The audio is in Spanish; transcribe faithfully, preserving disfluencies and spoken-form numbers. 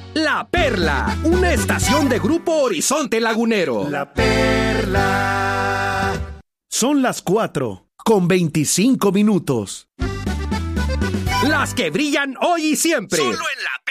La Perla, una estación de Grupo Horizonte Lagunero. La Perla. Son las cuatro con veinticinco minutos. Las que brillan hoy y siempre. Solo en La Perla.